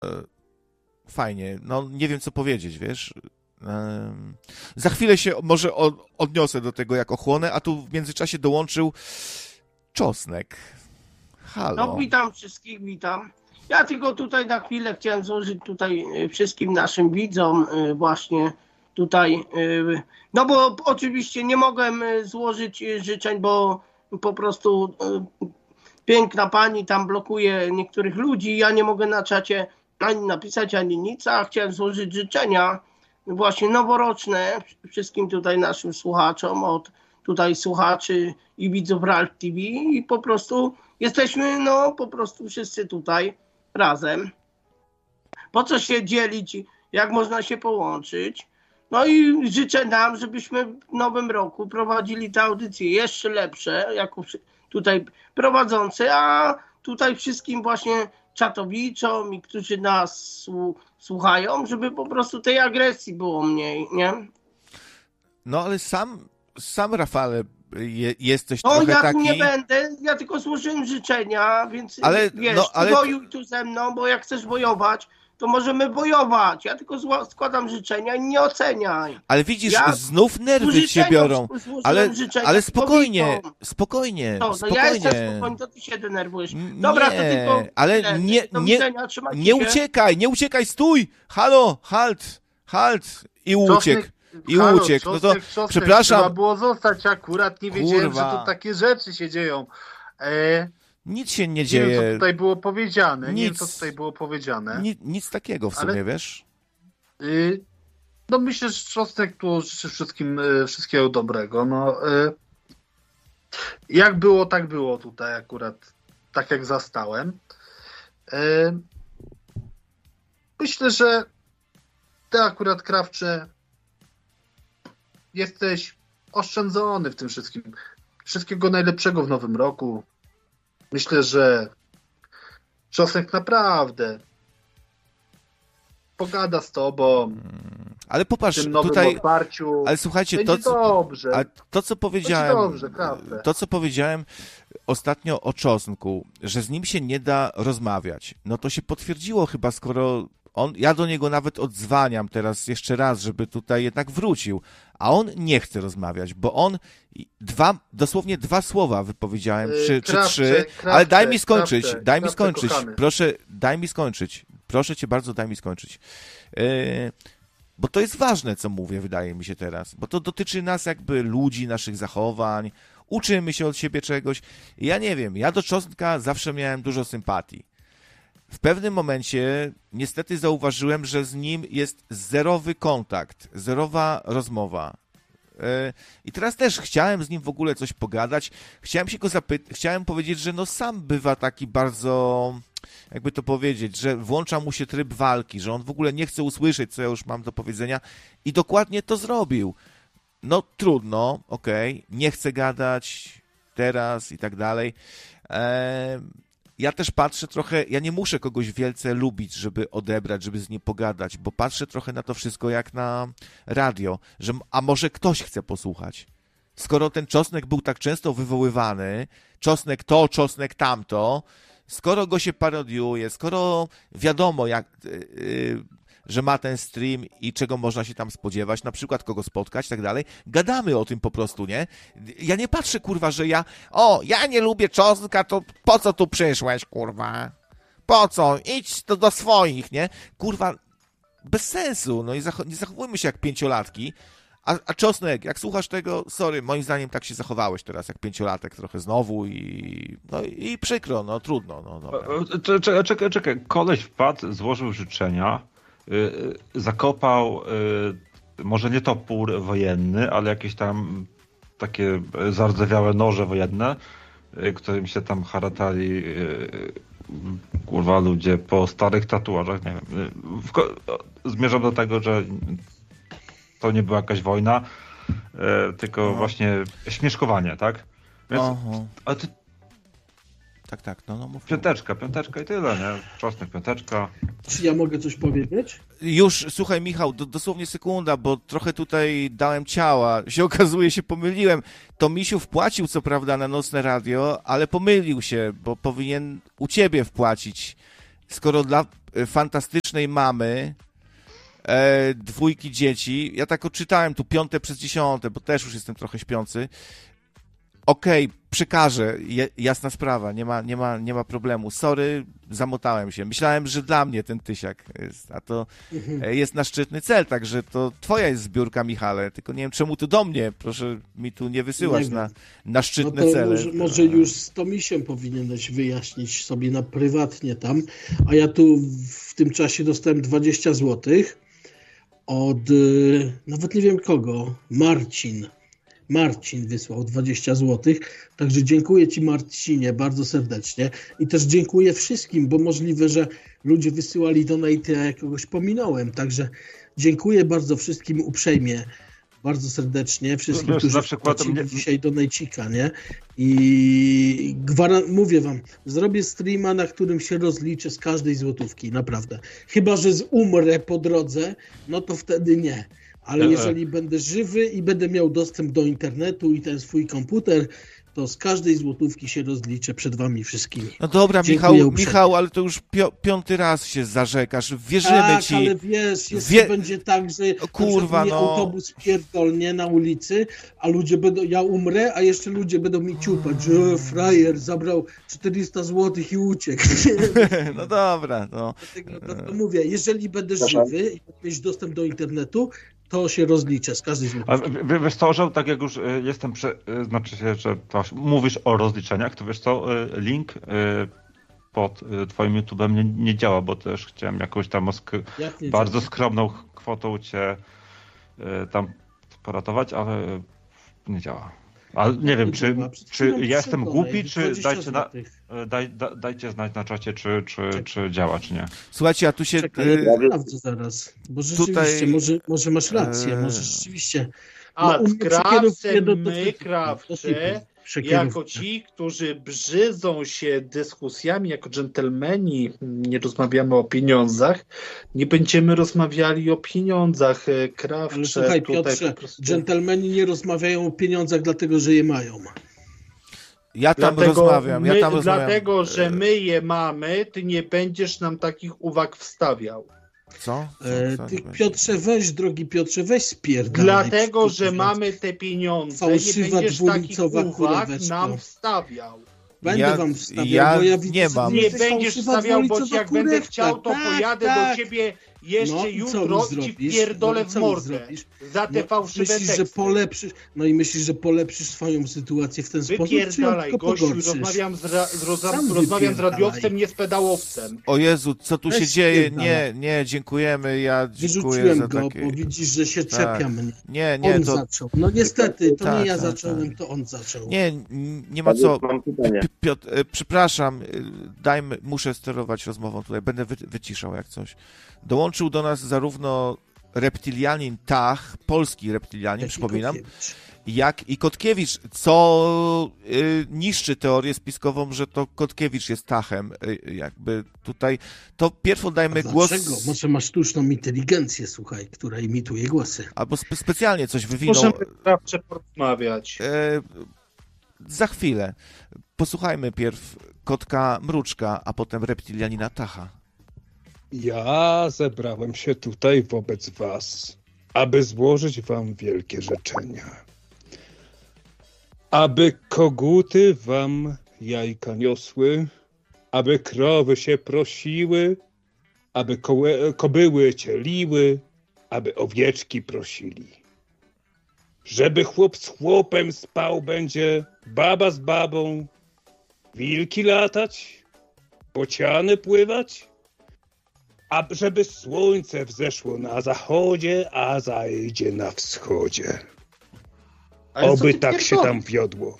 fajnie. No, nie wiem, co powiedzieć, wiesz. Za chwilę się może odniosę do tego, jak ochłonę, a tu w międzyczasie dołączył Czosnek. Halo. No, witam wszystkich, witam. Ja tylko tutaj na chwilę chciałem złożyć tutaj wszystkim naszym widzom właśnie tutaj, no bo oczywiście nie mogłem złożyć życzeń, bo po prostu piękna pani tam blokuje niektórych ludzi, ja nie mogę na czacie ani napisać, ani nic, a chciałem złożyć życzenia właśnie noworoczne wszystkim tutaj naszym słuchaczom, od tutaj słuchaczy i widzów Ralf TV i po prostu jesteśmy no po prostu wszyscy tutaj razem. Po co się dzielić, jak można się połączyć? No i życzę nam, żebyśmy w nowym roku prowadzili te audycje jeszcze lepsze, jako tutaj prowadzący, a tutaj wszystkim właśnie czatowiczom i którzy nas słuchają, żeby po prostu tej agresji było mniej, nie? No ale sam Rafale, jesteś no, trochę ja taki... nie będę, ja tylko złożyłem życzenia, więc ale, wiesz, no, ale... wojuj tu ze mną, bo jak chcesz wojować, to możemy wojować. Ja tylko składam życzenia i nie oceniaj. Ale widzisz, znów nerwy cię biorą. Ale spokojnie, spokojnie, no, spokojnie. Ja jestem spokojny, to ty się denerwujesz. Dobra, nie, to tylko... ale nie uciekaj, stój! Halo, halt! I uciekł. No to przepraszam. Trzeba było zostać akurat, nie wiedziałem, że tu takie rzeczy się dzieją. Nic się nie dzieje. Nie wiem, co tutaj było powiedziane. Nic takiego w sumie, wiesz? No myślę, że Czosnek tu życzy wszystkiego dobrego. No, jak było, tak było tutaj akurat. Tak jak zastałem. Myślę, że ty akurat, Krawcze, jesteś oszczędzony w tym wszystkim. Wszystkiego najlepszego w nowym roku. Myślę, że Czosnek naprawdę pogada z tobą. Ale popatrz, w tym nowym tutaj otwarciu. ale słuchajcie, to co powiedziałem ostatnio o Czosnku, że z nim się nie da rozmawiać. No to się potwierdziło chyba, skoro ja do niego nawet odzwaniam teraz jeszcze raz, żeby tutaj jednak wrócił, a on nie chce rozmawiać, bo on dosłownie 2 słowa wypowiedziałem, czy 3, ale daj mi skończyć, proszę, proszę cię bardzo, daj mi skończyć. Bo to jest ważne, co mówię, wydaje mi się teraz, bo to dotyczy nas jakby ludzi, naszych zachowań, uczymy się od siebie czegoś. Ja nie wiem, ja do Czosnka zawsze miałem dużo sympatii. W pewnym momencie niestety zauważyłem, że z nim jest zerowy kontakt, zerowa rozmowa. I teraz też chciałem z nim w ogóle coś pogadać, chciałem się go chciałem powiedzieć, że no sam bywa taki bardzo, jakby to powiedzieć, że włącza mu się tryb walki, że on w ogóle nie chce usłyszeć, co ja już mam do powiedzenia i dokładnie to zrobił. No trudno, okej, nie chcę gadać teraz i tak dalej. Ja też patrzę trochę, ja nie muszę kogoś wielce lubić, żeby odebrać, żeby z nim pogadać, bo patrzę trochę na to wszystko jak na radio, a może ktoś chce posłuchać. Skoro ten Czosnek był tak często wywoływany, Czosnek to, Czosnek tamto, skoro go się parodiuje, skoro wiadomo, że ma ten stream i czego można się tam spodziewać, na przykład kogo spotkać i tak dalej, gadamy o tym po prostu, nie? Ja nie patrzę, kurwa, że ja nie lubię Czosnka, to po co tu przyszłeś, kurwa? Po co? Idź do swoich, nie? Kurwa, bez sensu, no i nie zachowujmy się jak 5-latki, a Czosnek, jak słuchasz tego, sorry, moim zdaniem tak się zachowałeś teraz jak 5-latek trochę znowu i przykro, no trudno, no dobra. Czekaj, koleś wpadł, złożył życzenia, zakopał może nie topór wojenny, ale jakieś tam takie zardzewiałe noże wojenne, którym się tam haratali kurwa ludzie po starych tatuażach, nie wiem. Zmierzam do tego, że to nie była jakaś wojna, tylko właśnie śmieszkowanie, tak? Więc, ale ty... Tak, no mów. Piąteczka i tyle, nie? Czosnek, piąteczka. Czy ja mogę coś powiedzieć? Już, słuchaj Michał, dosłownie sekunda, bo trochę tutaj dałem ciała. Się okazuje, się pomyliłem. To Misiu wpłacił co prawda na Nocne Radio, ale pomylił się, bo powinien u ciebie wpłacić skoro dla fantastycznej mamy 2 dzieci, ja tak odczytałem tu 5 przez 10, bo też już jestem trochę śpiący. Okej, przekażę, jasna sprawa, nie ma problemu. Sorry, zamotałem się. Myślałem, że dla mnie ten tysiak jest, a to jest na szczytny cel, także to twoja jest zbiórka, Michale, tylko nie wiem, czemu tu do mnie, proszę mi tu nie wysyłać na szczytne cele. Może już z Tomisiem powinieneś wyjaśnić sobie na prywatnie tam, a ja tu w tym czasie dostałem 20 zł od, nawet nie wiem kogo, Marcin wysłał 20 zł, także dziękuję Ci, Marcinie, bardzo serdecznie i też dziękuję wszystkim, bo możliwe, że ludzie wysyłali donate, a ja kogoś pominąłem, także dziękuję bardzo wszystkim uprzejmie, bardzo serdecznie, wszystkim, którzy wpłacili dzisiaj donajcika, nie? I mówię Wam, zrobię streama, na którym się rozliczę z każdej złotówki, naprawdę. Chyba że umrę po drodze, no to wtedy nie. Ale jeżeli będę żywy i będę miał dostęp do internetu i ten swój komputer, to z każdej złotówki się rozliczę przed wami wszystkimi. No dobra, Michał, ale to już 5. raz się zarzekasz. Wierzymy tak, ci. Ale wiesz, będzie tak, że autobus pierdolnie na ulicy, a ludzie będą, ja umrę, a jeszcze ludzie będą mi ciupać, że frajer zabrał 400 zł i uciekł. No dobra. No. Dlatego to mówię, jeżeli będę żywy i będę mieć dostęp do internetu, to się rozliczę z każdej złotówki. A wiesz co, że tak jak już jestem, znaczy się, że mówisz o rozliczeniach, to wiesz co, link pod twoim YouTube'em nie działa, bo też chciałem jakąś tam bardzo skromną kwotą cię tam poratować, ale nie działa. Ale nie wiem, czy ja jestem głupi, czy dajcie znać na czacie, czy działa, czy nie. Słuchajcie, a tu się... Sprawdzę zaraz, bo rzeczywiście, może masz rację, może rzeczywiście... A my, krawcze, jako ci, którzy brzydzą się dyskusjami, jako dżentelmeni, nie rozmawiamy o pieniądzach, nie będziemy rozmawiali o pieniądzach, krawcze. Ale słuchaj, Piotrze, dżentelmeni nie rozmawiają o pieniądzach, dlatego że je mają. Ja tam rozmawiam. Dlatego, że my je mamy, ty nie będziesz nam takich uwag wstawiał. Co? Piotrze, drogi Piotrze, weź spierdalaj. Dlatego, że mamy te pieniądze, nie będziesz takich uwag nam wstawiał. Będę wam wstawiał, bo ja widzę, nie mam. Nie będziesz wstawiał, bo jak będę chciał, to pojadę do ciebie jeszcze jutro i ci pierdolę w mordę za te fałszywe teksty. Że polepszysz, myślisz, że polepszysz swoją sytuację w ten sposób? Wypierdalaj, gościu, rozmawiam z radiowcem, nie z pedałowcem. O Jezu, co tu się dzieje? Nie, dziękujemy, ja dziękuję za go, takie... bo widzisz, że się czepia mnie. Nie, on zaczął. No niestety, to nie ja zacząłem, to on zaczął. Nie ma co. Piotr, przepraszam, muszę sterować rozmową tutaj, będę wyciszał jak coś. Dołączył do nas zarówno reptilianin Tach, polski reptilianin, przypominam, jak i Kotkiewicz, co niszczy teorię spiskową, że to Kotkiewicz jest Tachem. Jakby tutaj, to pierw oddajmy głos... Dlaczego? Może ma sztuczną inteligencję, słuchaj, która imituje głosy. Albo specjalnie coś wywinął. Możemy sprawcze porozmawiać. Za chwilę. Posłuchajmy pierw Kotka Mruczka, a potem reptilianina Tacha. Ja zebrałem się tutaj wobec was, aby złożyć wam wielkie życzenia. Aby koguty wam jajka niosły, aby krowy się prosiły, aby kobyły cieliły, aby owieczki prosili. Żeby chłop z chłopem spał będzie, baba z babą, wilki latać, bociany pływać, a żeby słońce wzeszło na zachodzie, a zajdzie na wschodzie. Oby tak się tam wiodło.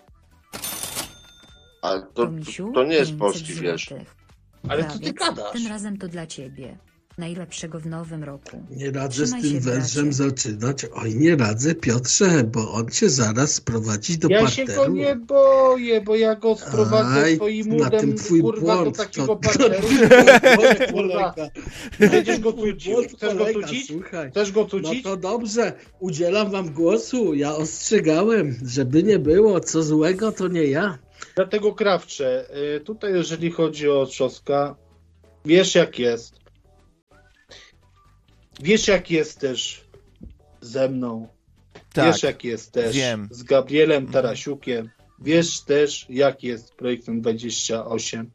Ale to nie jest polski wiersz. Ale co ty gadasz? Tym razem to dla ciebie. Najlepszego w nowym roku. Nie radzę z tym wężem zaczynać. Oj, nie radzę, Piotrze, bo on cię zaraz sprowadzi do parteru. Ja się go nie boję, bo ja go sprowadzę swoim udem, kurwa, do takiego parteru. Będziesz go tucić? Chcesz go tucić? Chcesz go tucić? No to dobrze, udzielam wam głosu. Ja ostrzegałem, żeby nie było. Co złego, to nie ja. Dlatego, krawcze, tutaj jeżeli chodzi o Trzoska, Wiesz jak jest. Wiesz jak jest też ze mną. Tak, wiesz jak jest też z Gabrielem Tarasiukiem. Wiesz też jak jest z Projektem 28.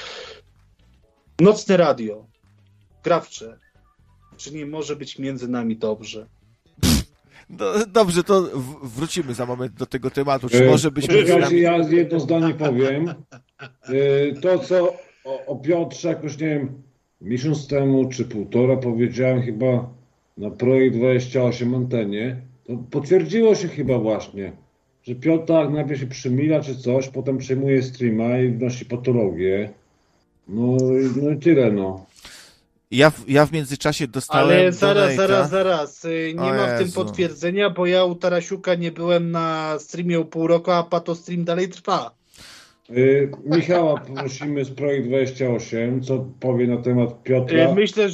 Nocne radio. Krawcze. Czy nie może być między nami dobrze? No, dobrze, to wrócimy za moment do tego tematu. Czy może być między nami... Ja jedno zdanie powiem. To, co o Piotrze jakoś, nie wiem, miesiąc temu czy półtora powiedziałem chyba na Projekt 28 antenie, to potwierdziło się chyba właśnie, że Piotr tak najpierw się przymila czy coś, potem przejmuje streama i wnosi patologię. No i tyle, no. Ja w międzyczasie dostałem... Ale zaraz. Nie ma w tym potwierdzenia, bo ja u Tarasiuka nie byłem na streamie o pół roku, a patostream dalej trwa. Michała prosimy z Projekt 28, co powie na temat Piotra. Myślę,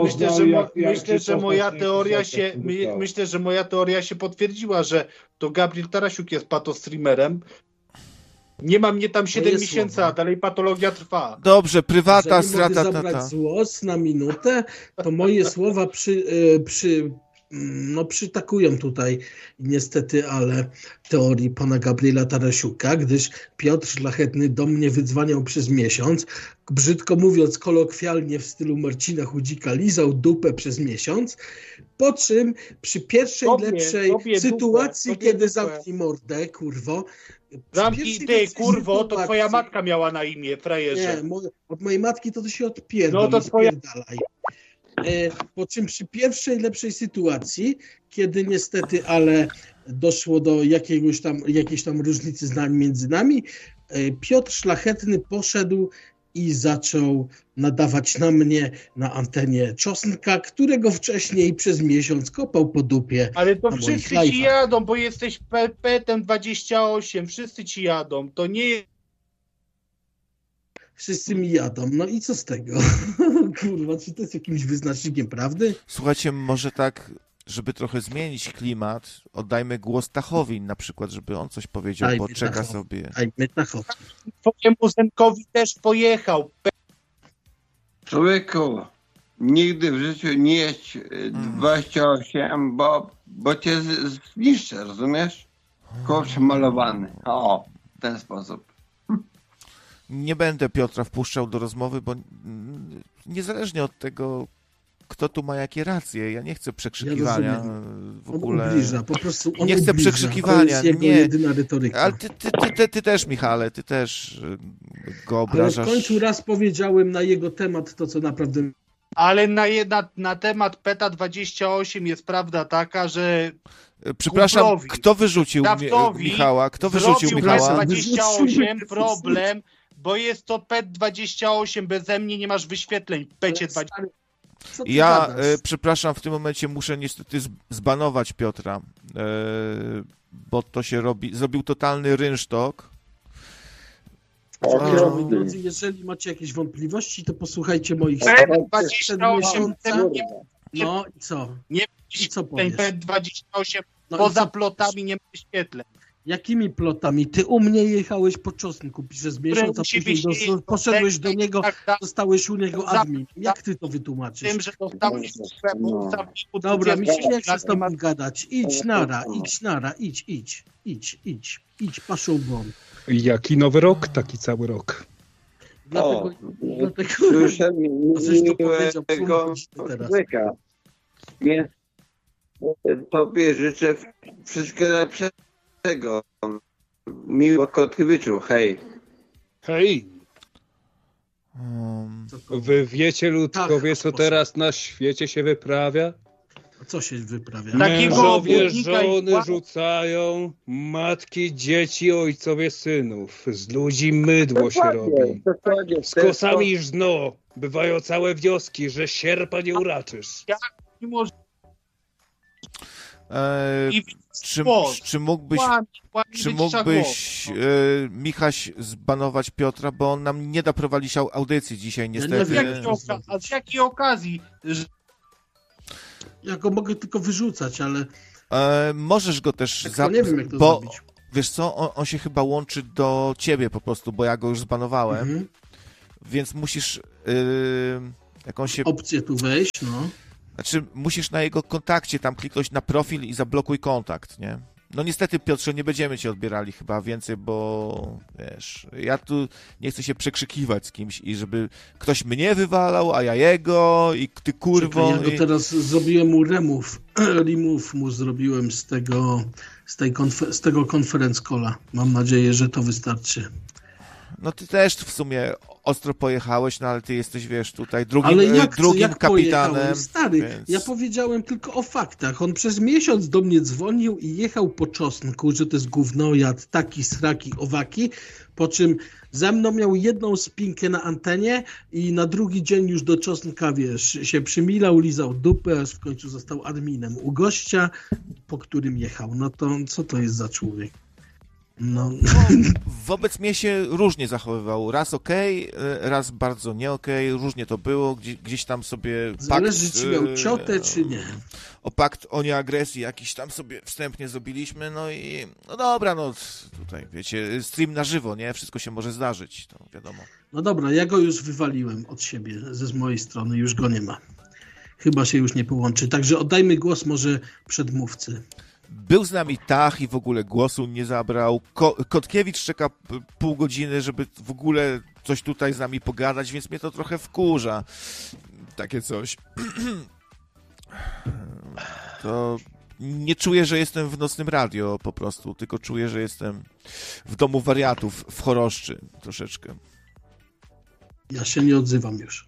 że moja teoria się potwierdziła, że to Gabriel Tarasiuk jest patostreamerem. Nie ma mnie tam 7 miesięcy, a dalej patologia trwa. Dobrze, prywata, jeżeli mogę zabrać głos na minutę, to moje słowa przytakują tutaj niestety, ale teorii pana Gabriela Tarasiuka, gdyż Piotr Szlachetny do mnie wydzwaniał przez miesiąc, brzydko mówiąc kolokwialnie w stylu Marcina Chudzika, lizał dupę przez miesiąc, po czym przy pierwszej lepszej sytuacji, kiedy zamknij mordę, kurwo. Zamknij ty, kurwo, to twoja matka miała na imię, frajerze. Nie, od mojej matki to się odpierdol, no to spierdalaj. Po czym przy pierwszej lepszej sytuacji, kiedy niestety, ale doszło do jakiejś tam różnicy między nami, Piotr Szlachetny poszedł i zaczął nadawać na mnie na antenie Czosnka, którego wcześniej przez miesiąc kopał po dupie. Ale to wszyscy ci jadą, bo jesteś petem 28, wszyscy ci jadą, to nie jest... Wszyscy mi jadą, no i co z tego? Kurwa, czy to jest jakimś wyznacznikiem prawdy? Słuchajcie, może tak, żeby trochę zmienić klimat, oddajmy głos Tachowi na przykład, żeby on coś powiedział, bo czeka sobie. Dajmy Tachowi. Twojemu synkowi też pojechał. Człowieku, nigdy w życiu nie jedź 28, bo cię zniszczę, rozumiesz? Koło przemalowany. O, w ten sposób. Nie będę Piotra wpuszczał do rozmowy, bo niezależnie od tego, kto tu ma jakie racje, ja nie chcę przekrzykiwania w ogóle. On ubliża, po prostu on nie chcę ubliża. przekrzykiwania. To jest jego jedyna retoryka. Ale ty też, Michale, ty też go obrażasz. Ale w końcu raz powiedziałem na jego temat to, co naprawdę... Ale na temat PETA 28 jest prawda taka, że przepraszam, kto wyrzucił Michała? Kto wyrzucił Michała? PET 28 problem, bo jest to PET 28, beze mnie nie masz wyświetleń w PET 28. Ja, przepraszam, w tym momencie muszę niestety zbanować Piotra, bo to się zrobił totalny rynsztok. Jeżeli macie jakieś wątpliwości, to posłuchajcie moich przed miesiącem. No i co? Nie co powiesz? PET 28 poza plotami nie ma wyświetleń. Jakimi plotami? Ty u mnie jechałeś po Czosnku przez miesiąc, a później poszedłeś do niego, dostałeś u niego admin. Jak ty to wytłumaczysz? Tym, że dostałeś Dobra, mi się nie chce z tobą gadać. Idź nara, idź, paszą błąd. Jaki nowy rok, taki cały rok. Dlatego człowieka. Więc tobie życzę wszystkiego lepszego. Miło Kotkowiczu, hej. Hej. Wy wiecie, ludkowie, co teraz na świecie się wyprawia? Co się wyprawia? Mężowie żony rzucają, matki, dzieci, ojcowie synów. Z ludzi mydło się robi. Z kosami żno. Bywają całe wioski, że sierpa nie uraczysz. Czy mógłbyś Michaś zbanować Piotra, bo on nam nie da prowadzić audycji dzisiaj niestety. A z jakiej okazji? Ja go mogę tylko wyrzucać, ale... możesz go też nie wiem, jak to zrobić. Wiesz co, on się chyba łączy do ciebie po prostu, bo ja go już zbanowałem, więc musisz Opcję tu wejść, no. Znaczy, musisz na jego kontakcie tam kliknąć na profil i zablokuj kontakt, nie? No niestety, Piotrze, nie będziemy cię odbierali chyba więcej, bo wiesz, ja tu nie chcę się przekrzykiwać z kimś i żeby ktoś mnie wywalał, a ja jego i ty kurwo. Czekaj, ja go teraz zrobiłem mu remove mu zrobiłem z tego conference calla. Mam nadzieję, że to wystarczy. No ty też w sumie ostro pojechałeś, no ale ty jesteś, wiesz, tutaj drugim kapitanem. Stary, więc... ja powiedziałem tylko o faktach. On przez miesiąc do mnie dzwonił i jechał po czosnku, że to jest gównojad, taki, sraki, owaki, po czym ze mną miał jedną spinkę na antenie i na drugi dzień już do czosnka, wiesz, się przymilał, lizał dupę, aż w końcu został adminem u gościa, po którym jechał. No to co to jest za człowiek? No. Wobec mnie się różnie zachowywał. Raz okej, raz bardzo nie okej, różnie to było, gdzieś tam sobie zależy, czy miał ciotę, czy nie. O pakt o nieagresji jakiś tam sobie wstępnie zrobiliśmy, no i no dobra, no tutaj wiecie, stream na żywo, nie? Wszystko się może zdarzyć, to wiadomo. No dobra, ja go już wywaliłem od siebie, z mojej strony, już go nie ma. Chyba się już nie połączy, także oddajmy głos może przedmówcy. Był z nami Tach i w ogóle głosu nie zabrał. Kotkiewicz czeka pół godziny, żeby w ogóle coś tutaj z nami pogadać, więc mnie to trochę wkurza. Takie coś. To nie czuję, że jestem w nocnym radio po prostu, tylko czuję, że jestem w domu wariatów w Choroszczy troszeczkę. Ja się nie odzywam już.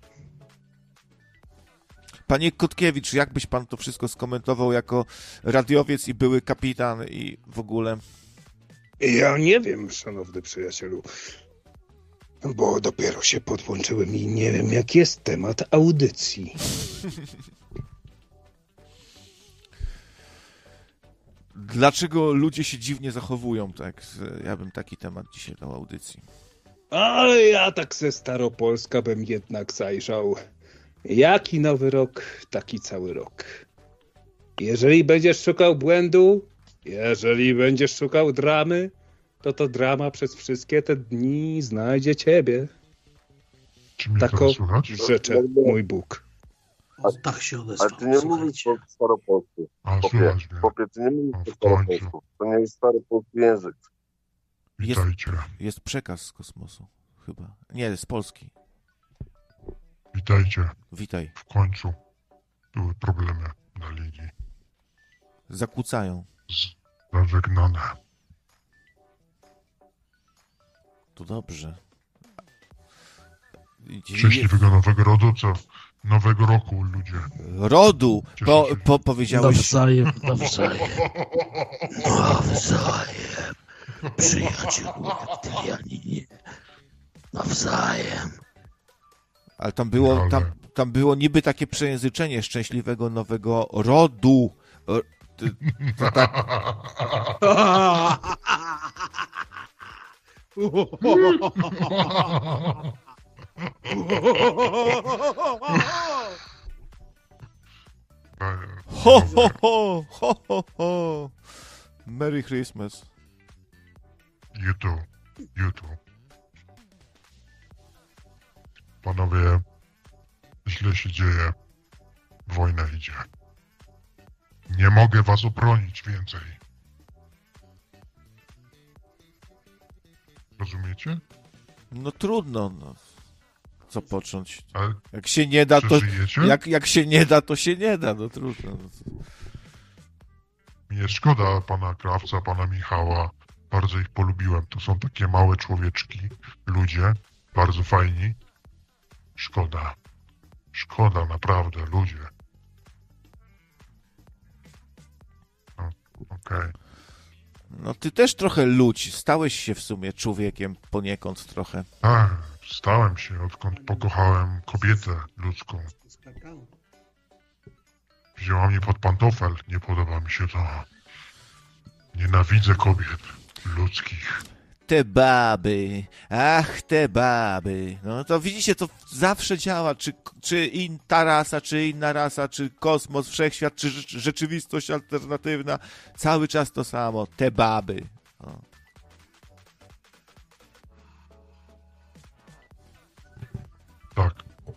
Panie Kotkiewicz, jak byś pan to wszystko skomentował jako radiowiec i były kapitan i w ogóle? Ja nie wiem, szanowny przyjacielu, bo dopiero się podłączyłem i nie wiem, jak jest temat audycji. Dlaczego ludzie się dziwnie zachowują, tak? Ja bym taki temat dzisiaj dał audycji. Ale ja tak ze Staropolska bym jednak zajrzał. Jaki nowy rok, taki cały rok. Jeżeli będziesz szukał błędu, jeżeli będziesz szukał dramy, to drama przez wszystkie te dni znajdzie ciebie. Taką rzeczy, mój Bóg. Tak się odezwał. Ale ty nie mówisz po staropolsku. Popie, ty nie mówisz po staropolsku. To nie jest staropolski język. Jest przekaz z kosmosu, chyba. Nie, z Polski. Witajcie. Witaj. W końcu były problemy na linii. Zakłócają. Zażegnane. To dobrze. Szczęśliwego nowego rodu, co? Nowego roku, ludzie. Rodu! Powiedziałeś... Nawzajem. Przyjaciół reptylianinie. Nawzajem. Ale tam było niby takie przejęzyczenie szczęśliwego nowego rodu. To tak... Ho, ho, ho, ho, ho, ho. Merry Christmas. You too. Panowie, źle się dzieje. Wojna idzie. Nie mogę was obronić więcej. Rozumiecie? No trudno, no. Co począć? Ale jak się nie da, to... Jak się nie da, to się nie da, no trudno. Mnie szkoda pana Krawca, pana Michała. Bardzo ich polubiłem. To są takie małe człowieczki, ludzie. Bardzo fajni. Szkoda. Szkoda, naprawdę, ludzie. No, okej. No ty też trochę ludź. Stałeś się w sumie człowiekiem poniekąd trochę. Tak, stałem się, odkąd pokochałem kobietę ludzką. Wzięła mnie pod pantofel. Nie podoba mi się to. Nienawidzę kobiet ludzkich. Te baby, ach te baby. No to widzicie, to zawsze działa, czy ta rasa, czy inna rasa, czy kosmos, wszechświat, czy rzeczywistość alternatywna. Cały czas to samo, te baby. No. Tak,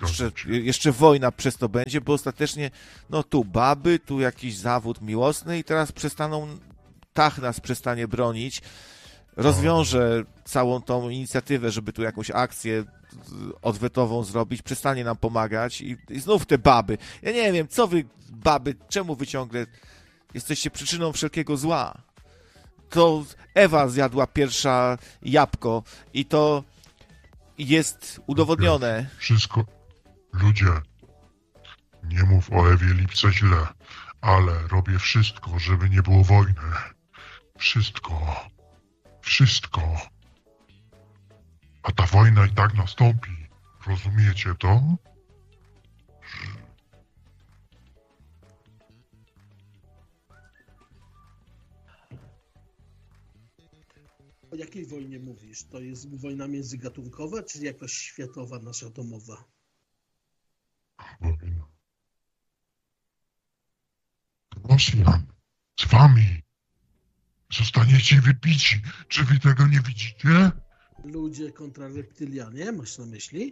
jeszcze wojna przez to będzie, bo ostatecznie, no tu baby, tu jakiś zawód miłosny i teraz nas przestanie bronić, rozwiąże całą tą inicjatywę, żeby tu jakąś akcję odwetową zrobić, przestanie nam pomagać i znów te baby. Ja nie wiem, co wy, baby, czemu wy ciągle jesteście przyczyną wszelkiego zła? To Ewa zjadła pierwsza jabłko i to jest udowodnione. Wszystko, ludzie, nie mów o Ewie Lipce źle, ale robię wszystko, żeby nie było wojny. Wszystko. A ta wojna i tak nastąpi. Rozumiecie to? O jakiej wojnie mówisz? To jest wojna międzygatunkowa, czy jakaś światowa nasza domowa? Wojna. Rosjan, z wami. Zostaniecie wybici. Czy wy tego nie widzicie? Ludzie kontra reptylianie, masz na myśli?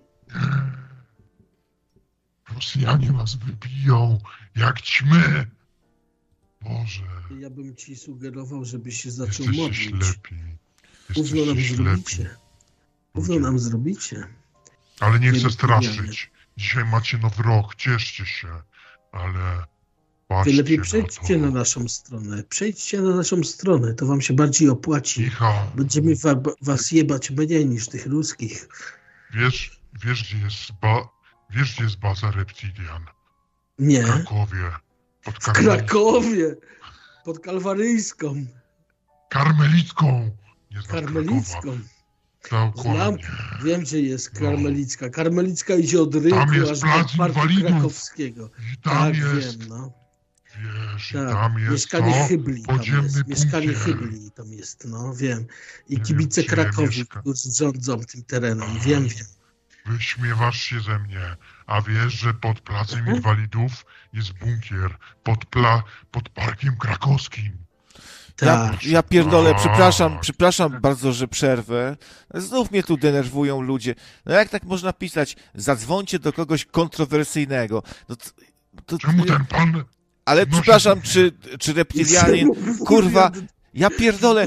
Rosjanie was wybiją, jak ćmy. Boże. Ja bym ci sugerował, żebyś się zaczął Jesteście modlić. ślepi. Gówno nam zrobicie. Gówno nam zrobicie. Ale nie chcę straszyć. Dzisiaj macie nowy rok, cieszcie się. Ale wy lepiej przejdźcie na naszą stronę. Przejdźcie na naszą stronę, to wam się bardziej opłaci. Michał. Będziemy was jebać mniej niż tych ruskich. Wiesz, gdzie jest baza Reptilian? Nie. W Krakowie. W Krakowie! Pod Kalwaryjską. Karmelicką. Nie znasz Karmelicką. Znam, wiem gdzie jest Karmelicka. Karmelicka idzie od Rynku aż do Parku Krakowskiego. I tam tak, jest, wiem, no. Wiesz, tak. i tam jest mieszkanie Hybli tam jest. Mieszkanie bunkier. Hybli tam jest, no wiem. I kibice Krakowi, którzy rządzą tym terenem. Wiem. Wyśmiewasz się ze mnie, a wiesz, że pod Placem Inwalidów jest bunkier, pod Parkiem Krakowskim. Ja pierdolę, przepraszam bardzo, że przerwę. Znów mnie tu denerwują ludzie. No jak tak można pisać? Zadzwońcie do kogoś kontrowersyjnego. Czemu ten pan... Ale przepraszam, czy reptilianin... Kurwa, ja pierdolę...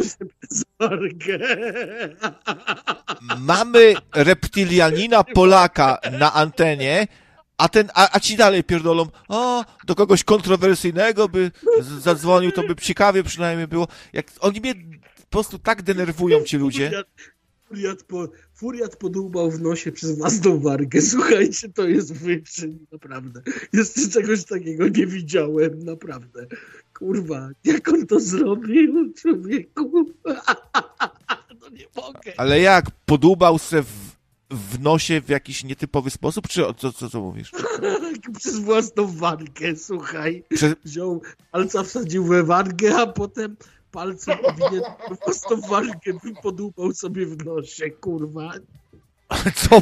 Mamy reptilianina Polaka na antenie, a ci dalej pierdolą, do kogoś kontrowersyjnego by zadzwonił, to by ciekawie przynajmniej było. Jak oni mnie po prostu tak denerwują, ci ludzie. Furiat podłubał w nosie przez własną wargę. Słuchajcie, to jest wyczyn, naprawdę. Jeszcze czegoś takiego nie widziałem, naprawdę. Kurwa, jak on to zrobił, człowieku? No nie mogę. Ale jak? Podłubał se w nosie w jakiś nietypowy sposób, czy co mówisz? Przez własną wargę, słuchaj. Wziął palca, wsadził we wargę, a potem palcem własną wargę podłubał sobie w nosie, kurwa. Co,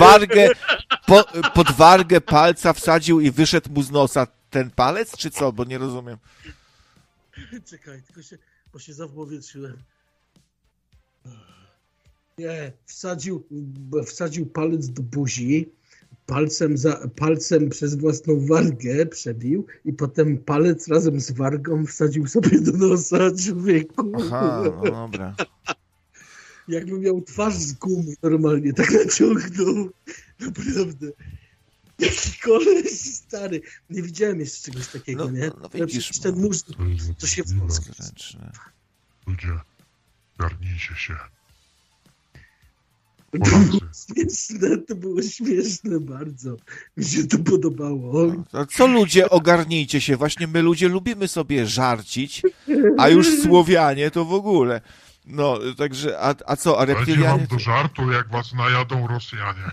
pod wargę palca wsadził i wyszedł mu z nosa ten palec, czy co? Bo nie rozumiem. Czekaj, bo się zapowietrzyłem. Nie, wsadził palec do buzi, palcem przez własną wargę przebił i potem palec razem z wargą wsadził sobie do nosa, człowieku. Aha, no dobra. Jakby miał twarz z gumy normalnie, tak naciągnął. Naprawdę. Jaki koleś stary. Nie widziałem jeszcze czegoś takiego, nie? No widzisz. Ten mórz, to się w Polsce. Ludzie, garnijcie się. To było śmieszne bardzo. Mi się to podobało. Co ludzie, ogarnijcie się. Właśnie my ludzie lubimy sobie żarcić, a już Słowianie to w ogóle. No, także, a co, a reptilianie... Będzie wam do żartu, jak was najadą Rosjanie.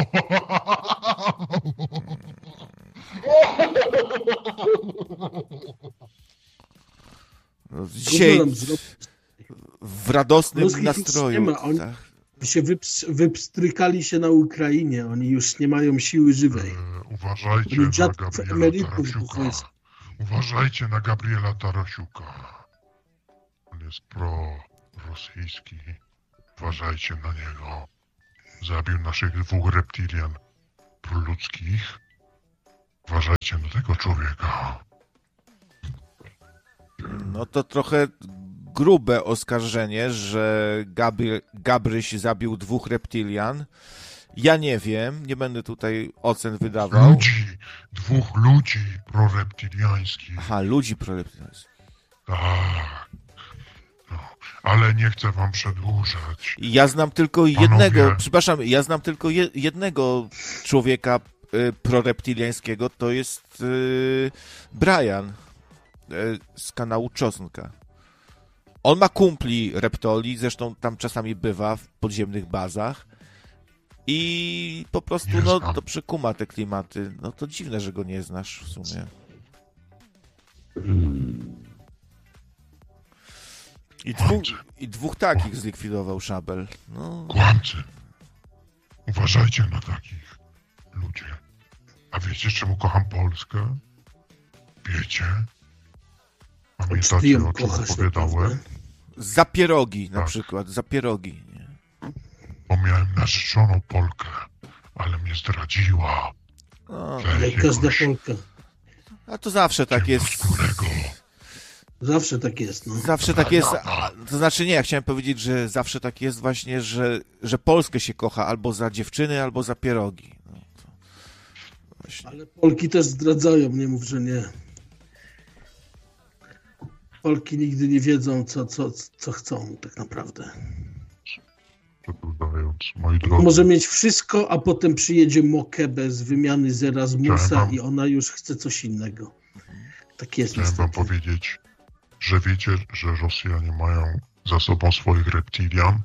No, dzisiaj w radosnym nastroju. Się wypstrykali się na Ukrainie. Oni już nie mają siły żywej. Uważajcie na Gabriela Tarasiuka. Uważajcie na Gabriela Tarasiuka. On jest prorosyjski. Uważajcie na niego. Zabił naszych 2 reptilian. proludzkich. Uważajcie na tego człowieka. No to trochę grube oskarżenie, że Gabryś zabił 2 reptilian. Ja nie wiem, nie będę tutaj ocen wydawał. 2 ludzi proreptiliańskich. Aha, ludzi proreptiliańskich. Tak. No, ale nie chcę wam przedłużać. Ja znam tylko jednego, przepraszam, ja znam tylko jednego człowieka proreptiliańskiego, to jest Brian z kanału Czosnka. On ma kumpli reptoli, zresztą tam czasami bywa w podziemnych bazach i po prostu to przekuma te klimaty. No to dziwne, że go nie znasz w sumie. I 2 takich zlikwidował Szabel. No. Kłamcy. Uważajcie na takich ludzi. A wiecie, czemu kocham Polskę? Wiecie? Pamiętacie, o czym opowiadałem? Za pierogi na przykład, za pierogi. Nie? Bo miałem narzeczoną Polkę, ale mnie zdradziła. Jak każda Polka. A to zawsze tak jest. Zawsze tak jest, no. Zawsze tak jest, to znaczy nie, ja chciałem powiedzieć, że zawsze tak jest właśnie, że Polskę się kocha albo za dziewczyny, albo za pierogi. No, ale Polki też zdradzają, nie mów, że nie. Polki nigdy nie wiedzą, co chcą tak naprawdę. Moi drodzy. Może mieć wszystko, a potem przyjedzie Mokebe z wymiany z Erasmusa i ona już chce coś innego. Tak jest. Chciałem wam powiedzieć, że wiecie, że Rosjanie mają za sobą swoich reptilian?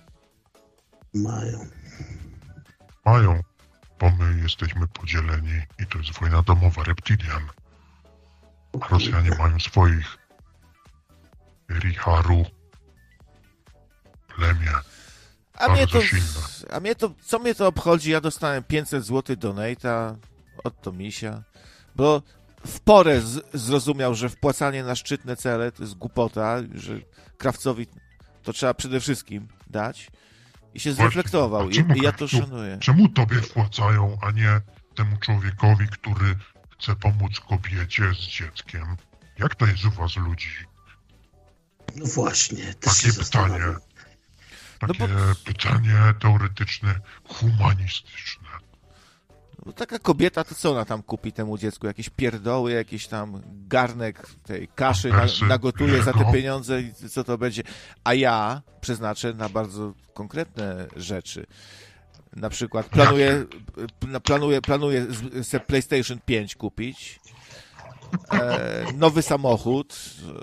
Mają. Mają, bo my jesteśmy podzieleni i to jest wojna domowa reptilian. A Rosjanie mają swoich Riharu, plemię. A mnie to, co mnie to obchodzi? Ja dostałem 500 zł donate'a od Tomisia, bo w porę zrozumiał, że wpłacanie na szczytne cele to jest głupota, że krawcowi to trzeba przede wszystkim dać i się zreflektował. I ja to szanuję. Czemu tobie wpłacają, a nie temu człowiekowi, który chce pomóc kobiecie z dzieckiem? Jak to jest u was ludzi? No właśnie. Takie pytanie. Pytanie teoretyczne, humanistyczne. No taka kobieta, to co ona tam kupi temu dziecku? Jakieś pierdoły, jakiś tam garnek tej kaszy nagotuje za te pieniądze i co to będzie? A ja przeznaczę na bardzo konkretne rzeczy. Na przykład planuję sobie PlayStation 5 kupić, nowy samochód,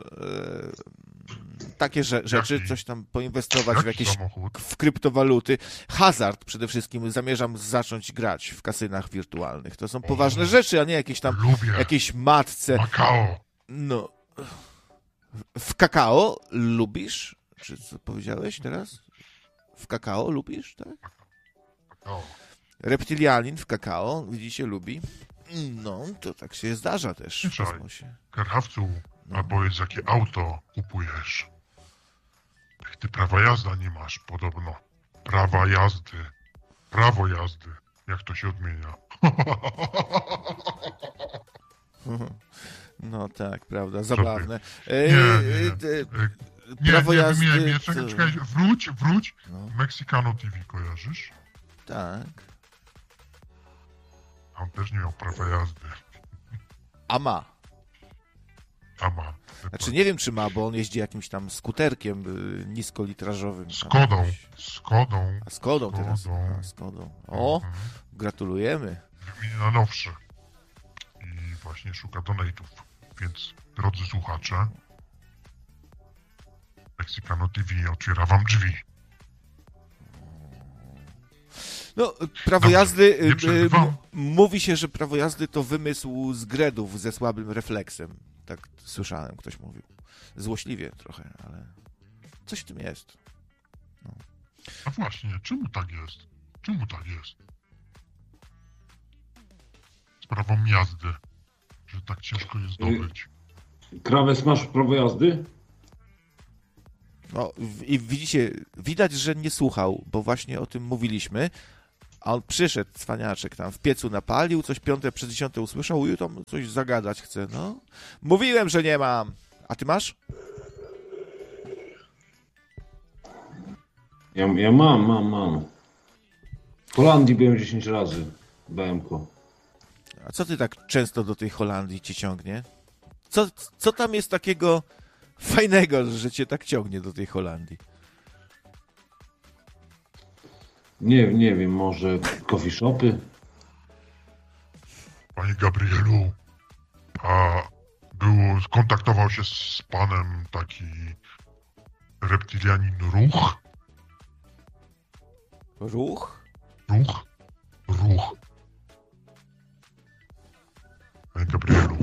takie rzeczy, coś tam poinwestować w jakieś w kryptowaluty. Hazard przede wszystkim zamierzam zacząć grać w kasynach wirtualnych. To są poważne rzeczy, a nie jakieś tam jakieś matce. Kakao. No. W kakao lubisz? Czy co powiedziałeś teraz? W kakao lubisz, tak? Kakao. Reptilianin w kakao, widzicie, lubi. No, to tak się zdarza też w kosmosie. Karhawcu, albo jest jakie auto kupujesz. Ty prawa jazdy nie masz, podobno. Prawo jazdy. Jak to się odmienia? No tak, prawda, zabawne. Prawo jazdy... Czekaj, wróć. No. Mexicano TV kojarzysz? Tak. On też nie miał prawa jazdy. A ma. Znaczy nie wiem, czy ma, bo on jeździ jakimś tam skuterkiem niskolitrażowym. Skodą teraz. Skodą. O, gratulujemy. Wymienię na nowsze. I właśnie szuka donate'ów. Więc, drodzy słuchacze, Mexicano TV otwiera wam drzwi. No, prawo jazdy, mówi się, że prawo jazdy to wymysł z Gredów ze słabym refleksem. Tak słyszałem, ktoś mówił. Złośliwie trochę, ale coś w tym jest. No. A właśnie, czemu tak jest? Z prawą jazdy, że tak ciężko jest zdobyć. Krawes, masz prawo jazdy? No i widzicie, widać, że nie słuchał, bo właśnie o tym mówiliśmy, A on przyszedł, cwaniaczek, tam w piecu napalił, coś 5 przez 10 usłyszał, uju, tam coś zagadać chce, no. Mówiłem, że nie mam. A ty masz? Ja mam. W Holandii byłem 10 razy, BMK. A co ty tak często do tej Holandii cię ciągnie? Co tam jest takiego fajnego, że cię tak ciągnie do tej Holandii? Nie wiem, może coffee shopy? Panie Gabrielu, skontaktował się z panem taki reptilianin Ruch? Ruch? Ruch. Panie Gabrielu.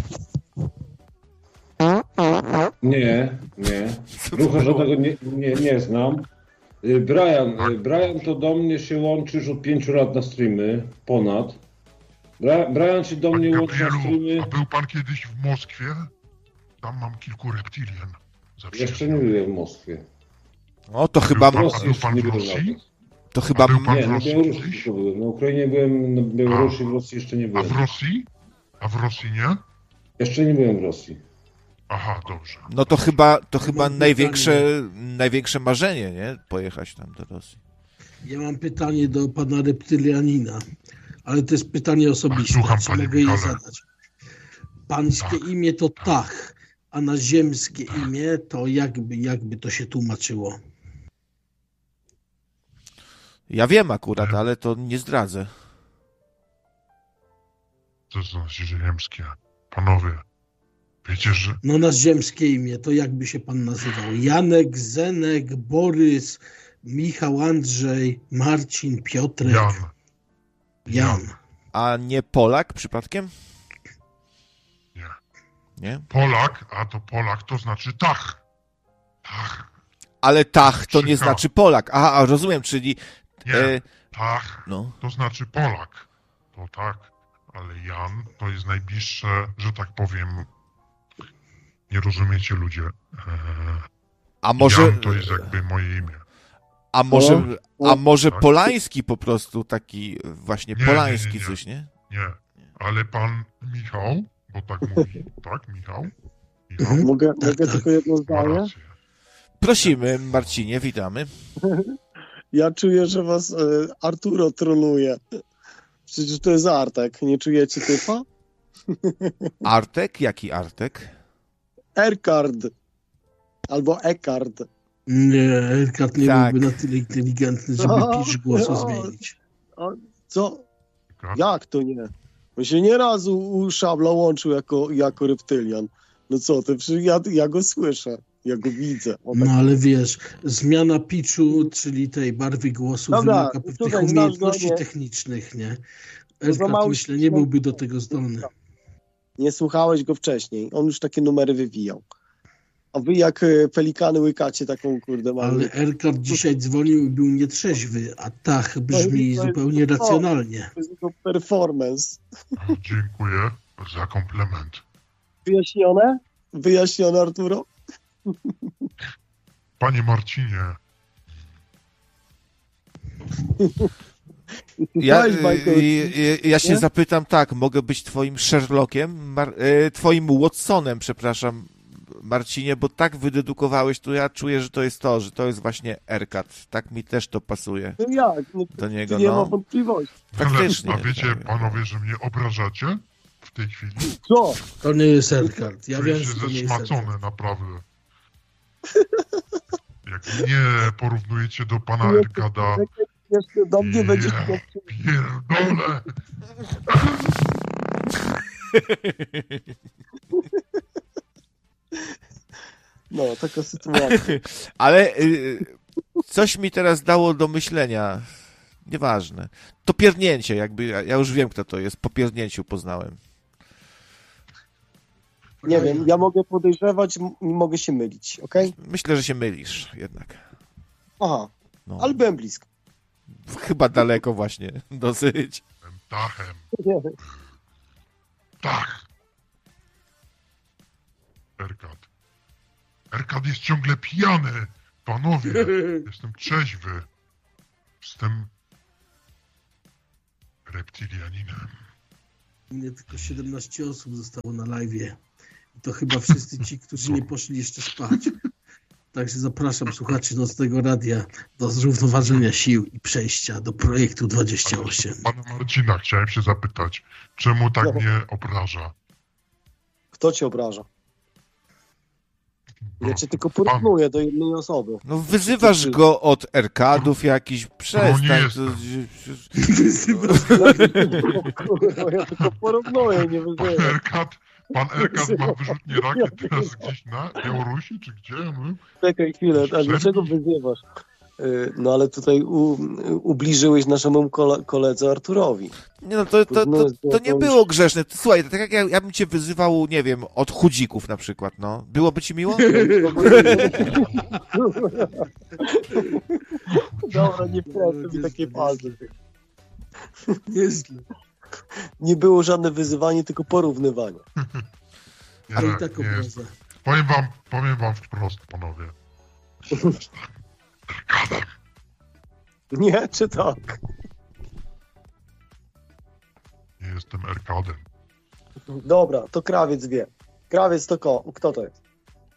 Nie. Rucha żadnego nie znam. Brian to do mnie się łączy już od 5 lat na streamy, ponad. Brian się do mnie łączy na streamy. A był pan kiedyś w Moskwie? Tam mam kilku reptilian. Jeszcze nie byłem w Moskwie. O, to chyba... A był pan w Rosji? To chyba... Nie, na Białorusi tylko byłem. Na Ukrainie byłem, na Białorusi, w Rosji jeszcze nie byłem. A w Rosji? A w Rosji nie? Jeszcze nie byłem w Rosji. Aha, dobrze. No to chyba największe marzenie, nie? Pojechać tam do Rosji. Ja mam pytanie do pana reptylianina, ale to jest pytanie osobiste. Słucham, czy panie mogę je Michale. zadać? Pańskie imię to Tach, a na ziemskie imię to jakby to się tłumaczyło? Ja wiem akurat, ale to nie zdradzę. To znaczy ziemskie. Panowie, wiecie, że... No na ziemskie imię to jakby się pan nazywał? Janek, Zenek, Borys, Michał, Andrzej, Marcin, Piotrek. Jan. A nie Polak przypadkiem? Nie? Polak, a to Polak to znaczy Tach. Ale Tach to nie znaczy Polak. Aha, a rozumiem, czyli... Nie, Tach to znaczy Polak. To tak, ale Jan to jest najbliższe, że tak powiem, nie rozumiecie ludzie. A może... Jan to jest jakby moje imię. A może tak? Polański po prostu, taki właśnie polański nie. coś, nie? Nie, ale pan Michał, bo tak mówi, tak, Michał? Mogę tylko jedno zdanie? Prosimy, Marcinie, witamy. Ja czuję, że was Arturo troluje. Przecież to jest Artek, nie czujecie typa? Artek? Jaki Artek? Erkard. Albo Ekard. Nie, Erkard nie byłby na tyle inteligentny, żeby pisz głosu zmienić. Co? Jak to nie? On się nieraz u Szabla łączył jako reptylian. No co ty, ja go słyszę, ja go widzę. No ale wiesz, zmiana pitchu, czyli tej barwy głosu wymaga pewnych umiejętności technicznych, nie? Erkard, myślę, nie byłby do tego zdolny. Nie słuchałeś go wcześniej, on już takie numery wywijał. A wy jak pelikany łykacie taką kurde małą. Ale Erkard dzisiaj dzwonił i był nietrzeźwy, a Tach brzmi zupełnie racjonalnie. To jest jego performance. Dziękuję za komplement. Wyjaśnione? Wyjaśnione, Arturo? Panie Marcinie. Ja się zapytam tak, mogę być twoim Sherlockiem? Twoim Watsonem, przepraszam, Marcinie, bo tak wydedukowałeś, to ja czuję, że to jest właśnie Erkard. Tak mi też to pasuje. No jak? No do niego, nie ma wątpliwości. Faktycznie. A wiecie, panowie, że mnie obrażacie w tej chwili? Co? To nie jest Erkard. Ja wiem, że się to nie jest zesmacone, naprawdę. Jak mnie porównujecie do pana Erkada... Jeszcze do mnie będziesz... Pierdolę! No, taka sytuacja. Ale coś mi teraz dało do myślenia. Nieważne. To pierdnięcie, jakby, ja już wiem, kto to jest. Po pierdnięciu poznałem. Nie wiem, ja mogę podejrzewać i mogę się mylić, okej? Myślę, że się mylisz jednak. Aha, ale byłem blisko. Chyba daleko właśnie, dosyć. Tachem. Tak. Erkad jest ciągle pijany. Panowie, jestem trzeźwy. reptilianinem. U mnie tylko 17 osób zostało na live'ie. I to chyba wszyscy ci, którzy nie poszli jeszcze spać. Także zapraszam słuchaczy Nocnego Radia do zrównoważenia sił i przejścia do projektu 28. Pana Marcina chciałem się zapytać, czemu tak mnie obraża? Kto cię obraża? Ja cię tylko porównuję do jednej osoby. No wyzywasz go od erkadów jakiś, przestań. Wyzywasz go. Ja tylko porównuję, nie wyzywam. Pan Erkad ma wyrzutnie rakiet teraz gdzieś na Białorusi, czy gdzie? No? Czekaj chwilę, a dlaczego wyzywasz? No ale tutaj ubliżyłeś naszemu koledze Arturowi. Nie no, to nie było grzeszne. Słuchaj, tak jak ja bym cię wyzywał, nie wiem, od chudzików na przykład, no. Byłoby ci miło? Dobra, nie wkręcę mi takie palce. Nie było żadne wyzywanie, tylko porównywanie. Ale i tak obraza. Powiem wam wprost, panowie. Nie, czy tak? Nie jestem Erkadem. Dobra, to krawiec wie. Krawiec to kto to jest?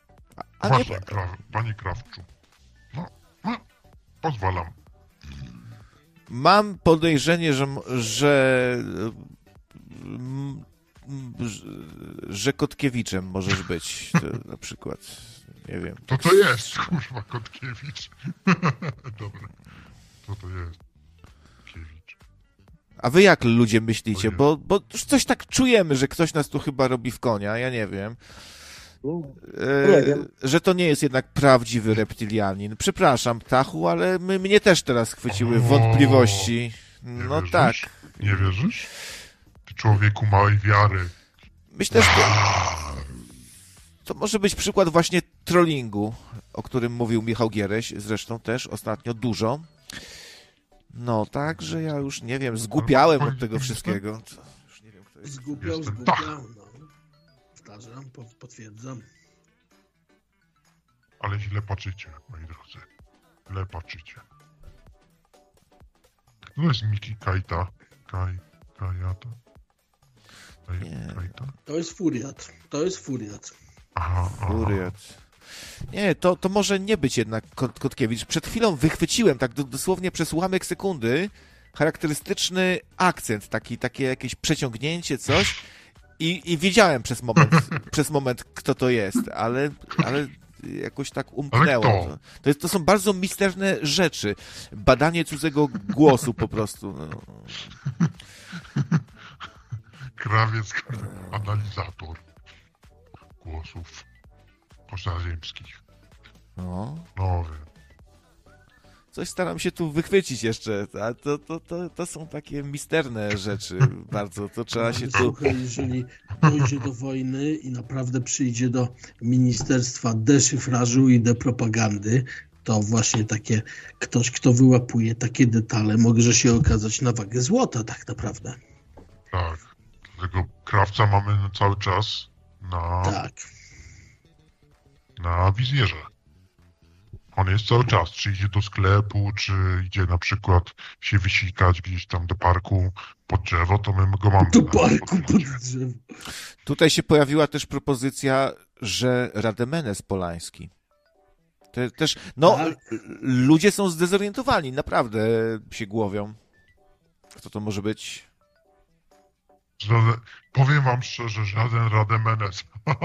Panie Krawczu. No, pozwalam. Mam podejrzenie, że Kotkiewiczem możesz być, to na przykład. Nie wiem. To jest, kurwa, Kotkiewicz. Dobra. To jest Kiewicz. A wy jak ludzie myślicie? Bo już coś tak czujemy, że ktoś nas tu chyba robi w konia, ja nie wiem. Nie wiem. Że to nie jest jednak prawdziwy reptilianin. Przepraszam, Ptachu, ale mnie też teraz chwyciły wątpliwości. No wierzysz? Tak. Nie wierzysz? Ty człowieku małej wiary. Myślę, że to może być przykład właśnie trollingu, o którym mówił Michał Giereś, zresztą też ostatnio dużo. No, tak, że ja już nie wiem, zgłupiałem od tego wszystkiego. Już nie wiem, kto jest. Zgłupiał, no. Powtarzam, potwierdzam. Ale źle patrzycie, moi drodzy. Źle patrzycie. To jest Miki Kajta. Kajata? Kajta? To jest Furiat. Aha. Furiat. Nie, to może nie być jednak Kotkiewicz. Przed chwilą wychwyciłem, tak dosłownie przez ułamek sekundy, charakterystyczny akcent, takie jakieś przeciągnięcie, coś i wiedziałem przez moment, kto to jest, ale jakoś tak umknęło. To są bardzo misterne rzeczy. Badanie cudzego głosu po prostu. No. Krawiec, analizator głosów pozaziemskich. No. Nowy. Coś staram się tu wychwycić jeszcze, a to są takie misterne rzeczy bardzo, to trzeba się tu... Słuchaj, jeżeli dojdzie do wojny i naprawdę przyjdzie do Ministerstwa Deszyfrażu i Depropagandy, to właśnie takie ktoś, kto wyłapuje takie detale, może się okazać na wagę złota tak naprawdę. Tak, tego krawca mamy cały czas na wizjerze. On jest cały czas, czy idzie do sklepu, czy idzie na przykład się wysikać gdzieś tam do parku pod drzewo, to my go mamy. Do parku pod drzewo. Tutaj się pojawiła też propozycja, że Rademenes Polański. Też, ludzie są zdezorientowani, naprawdę się głowią. Kto to może być? Powiem wam szczerze, żaden Rademenes.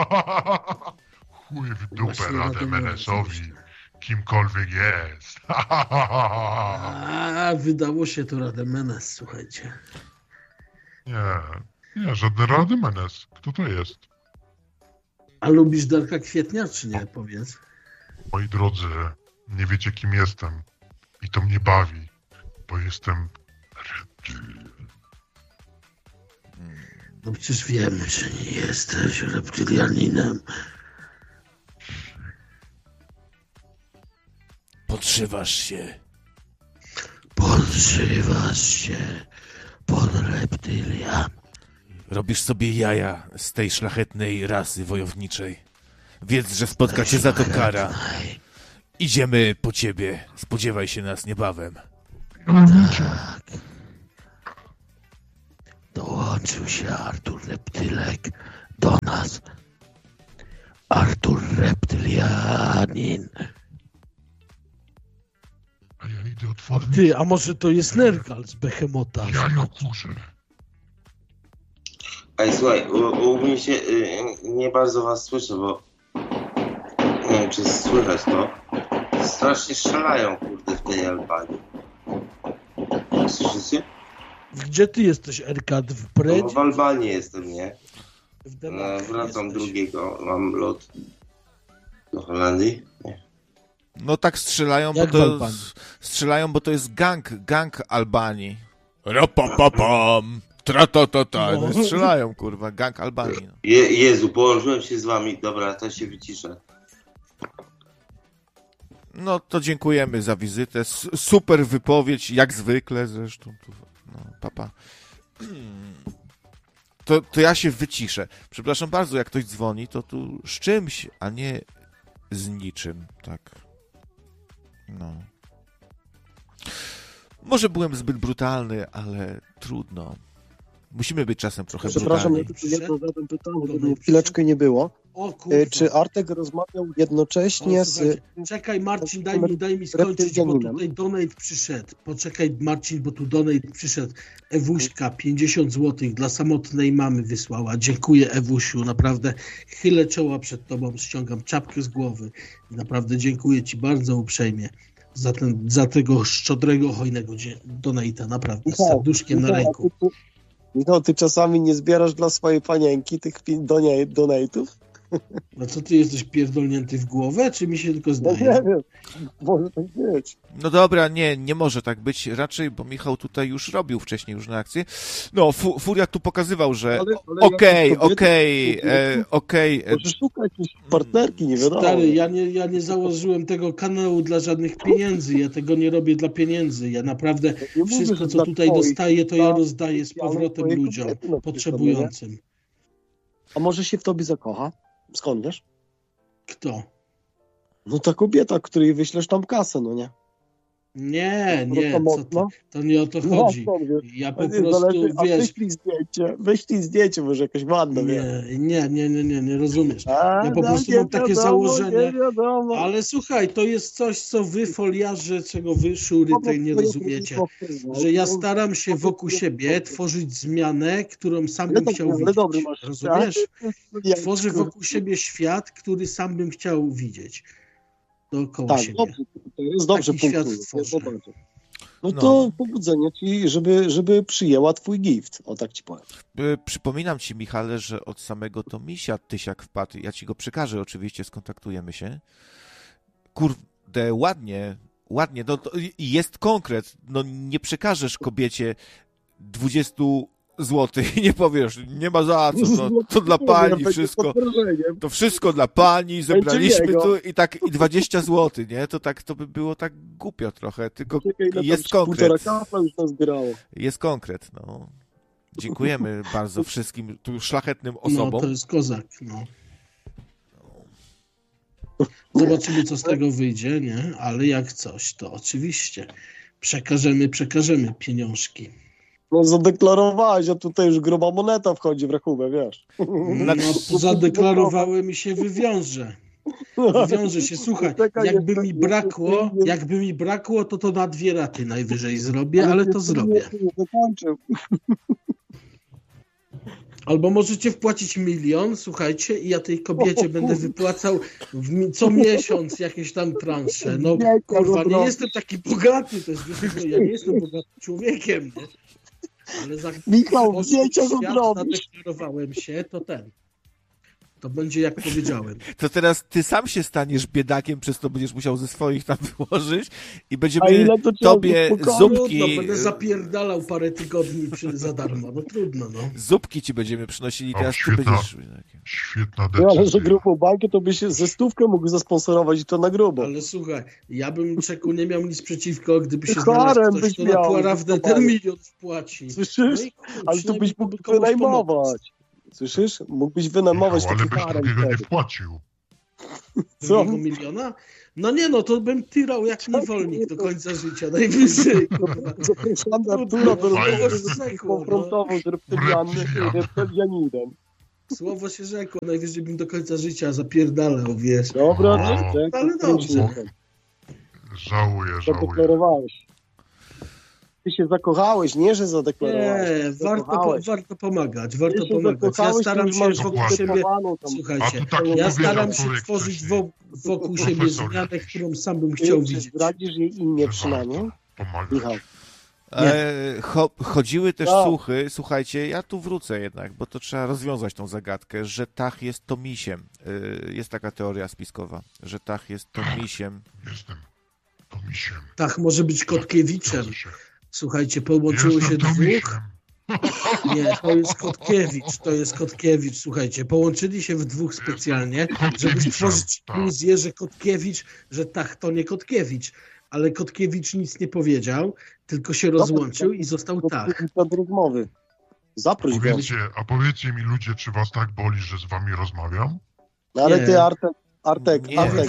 Chuj w dupę Rademenesowi. Kimkolwiek jest. Wydało się to Rademenes, słuchajcie. Nie, żaden Rademenes. Kto to jest? A lubisz Darka Kwietnia, czy nie? Powiedz. Moi drodzy, nie wiecie, kim jestem. I to mnie bawi, bo jestem No przecież wiemy, że nie jesteś reptilianinem. Podszywasz się pod reptylian. Robisz sobie jaja z tej szlachetnej rasy wojowniczej. Wiedz, że spotka cię za to kara. Idziemy po ciebie. Spodziewaj się nas niebawem. Tak. Dołączył się Artur Reptylek do nas. Artur Reptylianin. A ja idę otworzyć. Ty, a może to jest Nergal z Behemota? Ja nie otworzę. Ej, słuchaj, u mnie się nie bardzo was słyszę, bo nie wiem, czy słychać to. Strasznie strzelają, kurde, w tej Albanii. Słyszycie? Gdzie ty jesteś, Erkat? W Bredzie? No, w Albanii jestem, nie? Wracam drugiego, mam lot do Holandii. Nie. No tak strzelają, bo to jest gang Albanii. Rapapapam, tra-ta-ta-ta. No strzelają, kurwa, gang Albanii. No. Jezu, położyłem się z wami, dobra, to się wyciszę. No to dziękujemy za wizytę. Super wypowiedź, jak zwykle zresztą. No, papa. To ja się wyciszę. Przepraszam bardzo, jak ktoś dzwoni, to tu z czymś, a nie z niczym, tak. No. Może byłem zbyt brutalny, ale trudno. Musimy być czasem trochę brutalni. Przepraszam, ja zadam pytanie, bo mnie chwileczkę nie było. Czy Artek rozmawiał jednocześnie z... Czekaj, Marcin, daj mi skończyć, bo tutaj donate przyszedł. Poczekaj, Marcin, bo tu donate przyszedł. Ewuśka, 50 zł dla samotnej mamy wysłała. Dziękuję, Ewusiu, naprawdę chylę czoła przed tobą, ściągam czapkę z głowy. Naprawdę dziękuję ci bardzo uprzejmie za tego szczodrego, hojnego donate'a, naprawdę, z serduszkiem na ręku. Michał, ty czasami nie zbierasz dla swojej panienki tych donate'ów? No co, ty jesteś pierdolnięty w głowę, czy mi się tylko zdaje? No nie wiem, może tak być. No dobra, nie może tak być raczej, bo Michał tutaj już robił wcześniej różne akcje. No, Furia tu pokazywał, że okej. Może szukać jakiejś partnerki, nie wiadomo. Stary, ja nie założyłem tego kanału dla żadnych pieniędzy, ja tego nie robię dla pieniędzy, ja naprawdę wszystko, co tutaj dostaję, to ja rozdaję z powrotem ludziom potrzebującym. A może się w tobie zakocha? Skąd wiesz? Kto? No ta kobieta, której wyślesz tam kasę, no nie? Nie, to nie o to chodzi. Ja po prostu, wiesz... Wyślij zdjęcie, może jakaś ładna. Nie rozumiesz. Ja po prostu mam takie założenie, ale słuchaj, to jest coś, co wy foliarze, czego wy szury tej nie rozumiecie, że ja staram się wokół siebie tworzyć zmianę, którą sam bym chciał widzieć. Rozumiesz? Tworzę wokół siebie świat, który sam bym chciał widzieć. Dookoła siebie. Dobrze, to jest dobrze punktuje. No to pobudzenie ci, żeby przyjęła twój gift, o tak ci powiem. Przypominam ci, Michale, że od samego Tomisia Tysiak wpadł. Ja ci go przekażę oczywiście, skontaktujemy się. Kurde, ładnie. No, jest konkret. No nie przekażesz kobiecie 20 złotych i nie powiesz, nie ma za co, to dla pani wszystko. To wszystko dla pani, zebraliśmy tu i tak i 20 zł, nie? To by było tak głupio trochę, tylko jest konkret. Jest konkret, no. Dziękujemy bardzo wszystkim tu szlachetnym osobom. No, to jest kozak, no. Zobaczymy, co z tego wyjdzie, nie? Ale jak coś, to oczywiście przekażemy pieniążki. No zadeklarowałeś, a tutaj już gruba moneta wchodzi w rachubę, wiesz. No zadeklarowałem i się wywiąże. Wywiąże się, słuchaj, jakby mi brakło, to na 2 raty najwyżej zrobię, ale to zrobię. Albo możecie wpłacić 1 000 000, słuchajcie, i ja tej kobiecie będę wypłacał co miesiąc jakieś tam transze. No kurwa, nie jestem taki bogaty, to jest, ja nie jestem bogatym człowiekiem, nie? Ale za Michał, zdjęcia zadeklarowałem się, to będzie jak powiedziałem. To teraz ty sam się staniesz biedakiem, przez to będziesz musiał ze swoich tam wyłożyć i będziemy tobie zupki... Trudno, będę zapierdalał parę tygodni za darmo, no trudno, no. Zupki ci będziemy przynosili, teraz ty będziesz... Świetna decyzja. Ale że grubą bankę to byś ze 100 mógł zasponsorować i to na grubo. Ale słuchaj, ja bym czeku nie miał nic przeciwko, gdyby się znalazł ktoś, kto naprawdę ten 1 000 000 wpłaci. Słyszysz? Ale to byś mógł wynajmować. Słyszysz? Mógłbyś wynajmować taki harem. Ale byś takiego nie wpłacił. Co? miliona? No nie, no to bym tyrał jak niewolnik do końca życia, najwyżej. Zapraszam Artura do rozmowy konfrontował z reptylianinem. Słowo się rzekło, najwyżej bym do końca życia zapierdalał, wiesz. Dobra, ale dobrze. Żałuję. Zadeklarowałeś. Ty się zakochałeś, nie, że zadeklarowałeś. Nie, warto pomagać, Ja staram się wokół siebie, słuchajcie, ja staram się tworzyć wokół siebie zmianę, którą sam bym chciał widzieć. Zdradzisz jej imię przynajmniej? Michał. Chodziły też słuchy, słuchajcie, ja tu wrócę jednak, bo to trzeba rozwiązać tą zagadkę, że Tach jest Tomisiem. Jest taka teoria spiskowa, że Tach jest Tomisiem. Jestem Tomisiem. Tach może być Kotkiewiczem. Słuchajcie, połączyło się dwóch. Nie, to jest Kotkiewicz, słuchajcie. Połączyli się w dwóch specjalnie, żeby stworzyć iluzję, że Kotkiewicz, że Tach to nie Kotkiewicz. Ale Kotkiewicz nic nie powiedział, tylko się rozłączył i został Tach. Do rozmowy. Zaproś go. A powiedzcie mi ludzie, czy was tak boli, że z wami rozmawiam? No ale ty, Artek,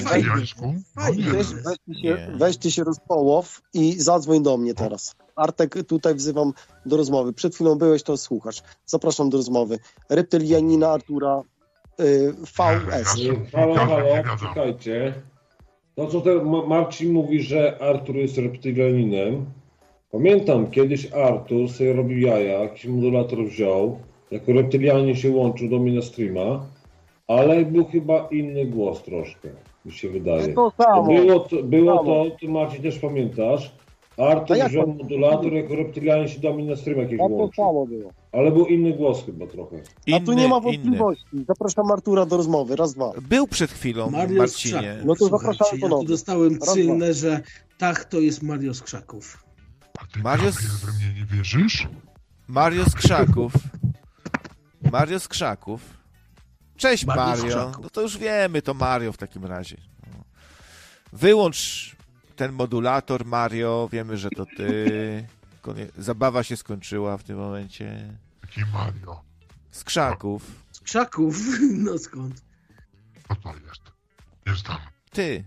weź ty się rozpołow i zadzwoń do mnie teraz. Artek, tutaj wzywam do rozmowy. Przed chwilą byłeś, to słuchasz. Zapraszam do rozmowy. Reptylianina Artura VS. Halo, czekajcie. To, co Marcin mówi, że Artur jest reptylianinem. Pamiętam, kiedyś Artur sobie robił jaja, jakiś modulator wziął, jako reptylianin się łączył do mnie na streama, ale był chyba inny głos troszkę, mi się wydaje. To samo. Było to, ty Marcin też pamiętasz, Artur wziął modulator, jako reptylianin się do mnie na streama jakiś łączył. To samo było. Ale był inny głos chyba trochę. A tu nie ma wątpliwości. Zapraszam Artura do rozmowy. Raz, dwa. Był przed chwilą, Marcinie. No to zapraszamy ja tu dostałem cylne, że Tach to jest Mario z Krzaków. A ty we mnie nie wierzysz? Mario z Krzaków. Cześć Mario. No to już wiemy, to Mario w takim razie. Wyłącz ten modulator, Mario. Wiemy, że to ty. Zabawa się skończyła w tym momencie. Jaki Mario? Z Krzaków. Z Krzaków? No skąd? Co to jest? Nie znam. Ty.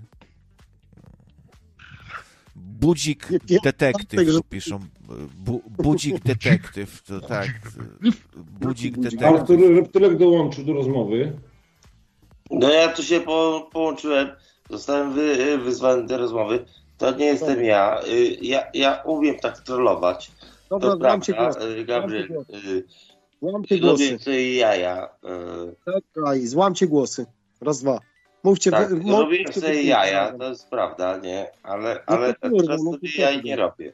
Budzik detektyw, piszą. Budzik detektyw, to tak. Budzik detektyw. Artur Reptylek dołączył do rozmowy. No ja tu się połączyłem, zostałem wyzwany do rozmowy. To nie jestem ja. Ja umiem tak trollować. Dobra, to prawda, Gabriel. Złamcie głosy. Robię sobie jaja. Czekaj, złamcie głosy. Raz, dwa. Mówcie. Tak, robię sobie jaja, to jest prawda, nie? Ale teraz sobie jaj nie robię.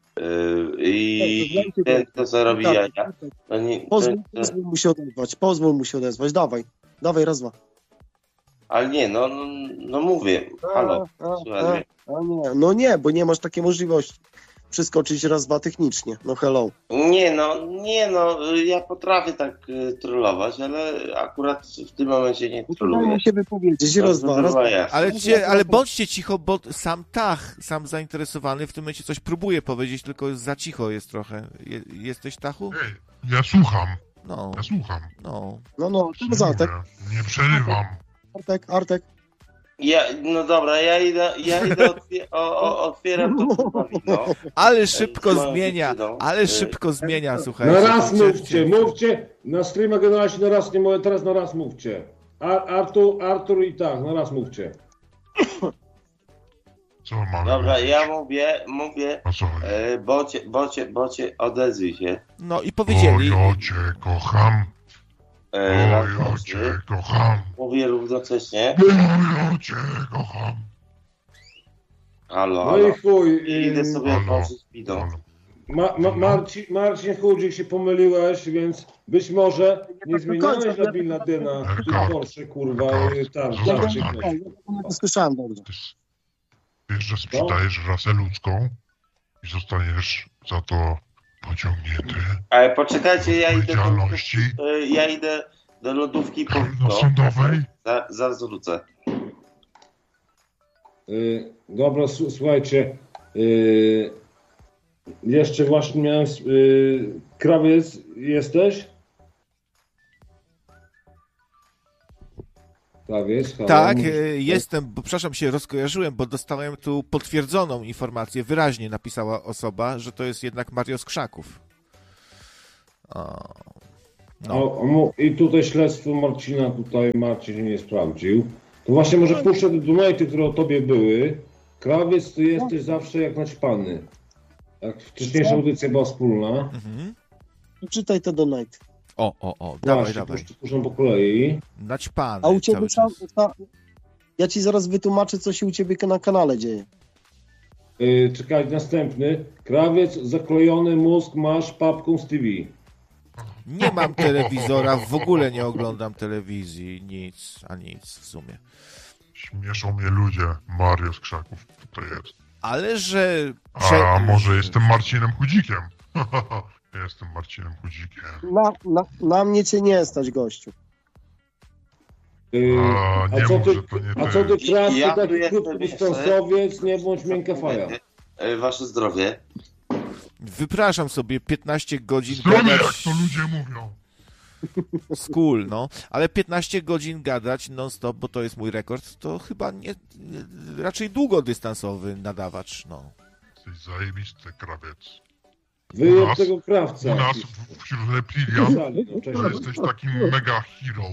I ten, kto sobie robi jaja, to nie... Pozwól mu się odezwać. Dawaj, raz, dwa. Ale nie, no mówię. Halo, słuchaj. No nie, bo nie masz takiej możliwości. Przeskoczyć raz, dwa technicznie. No hello. Nie no, ja potrafię tak trollować, ale akurat w tym momencie nie trolluję. Muszę się wypowiedzieć, raz, dwa. Ale bądźcie cicho, bo sam Tach, sam zainteresowany w tym momencie coś próbuje powiedzieć, tylko za cicho jest trochę. Jesteś, Tachu? Ej, ja słucham. No. Ja słucham. No, to Zartek. Nie przerywam. Artek. No dobra, ja idę otwieram to wino. Ale szybko zmienia, słuchajcie. Na raz mówcie. Na streamach generalnie na raz nie mówię, teraz na raz mówcie. Artur i tak, na raz mówcie. Co mamy? Dobra, ja mówię, bocie, odezwij się. No i powiedzieli. Ja cię kocham. Ja cię kocham. Mówię równocześnie. Ja cię kocham. Halo. No i chuj. Idę sobie otworzyć pido. Marcin Chudzik, się pomyliłeś, więc być może nie zmieniałeś na Bin Ladena. Porsche, kurwa, Nie słyszałem dobrze. Wiesz, że sprzedajesz rasę ludzką i zostaniesz za to pociągnięty. Ale poczekajcie, ja idę do lodówki po wino. Sądowej? Zaraz wrócę. Dobra, słuchajcie. Jeszcze właśnie miałem... Krawiec, jesteś? Krawiec, halo. Tak, jestem, bo przepraszam, się rozkojarzyłem, bo dostałem tu potwierdzoną informację, wyraźnie napisała osoba, że to jest jednak Mario z Krzaków. I tutaj śledztwo Marcina, Marcin nie sprawdził. To właśnie może puszczę te donaty, które o tobie były. Krawiec, ty jesteś zawsze jak naćpany. Jak wcześniejsza audycja była wspólna. Mhm. Czytaj te donaty. Dawaj. Puszczam po kolei. Naćpany. A u ciebie ja ci zaraz wytłumaczę, co się u ciebie na kanale dzieje. Czekaj, następny. Krawiec, zaklejony mózg masz papką z TV. Nie mam telewizora, w ogóle nie oglądam telewizji, nic w sumie. Śmieszą mnie ludzie, Mario z Krzaków tutaj jest. Ale że... A może jestem Marcinem Chudzikiem? Ja jestem Marcinem Chudzikiem. Na mnie cię nie stać, gościu. A co ty krawcy, taki krótkodystansowiec, nie bądź miękka faja. Wasze zdrowie. Wypraszam sobie 15 godzin gadać... jak to ludzie mówią. Skul, no. Ale 15 godzin gadać non-stop, bo to jest mój rekord, to chyba nie... Raczej długodystansowy nadawacz, no. Jesteś zajebisty, krawiec. Wyjeb tego krawca. U nas wśród reptilian to jesteś takim mega hero.